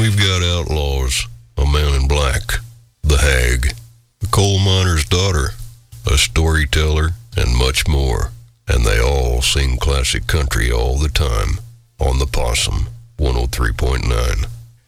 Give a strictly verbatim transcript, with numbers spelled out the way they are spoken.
We've got outlaws, a man in black, the hag, a coal miner's daughter, a storyteller, and much more. And they all sing classic country all the time on the Possum one oh three point nine.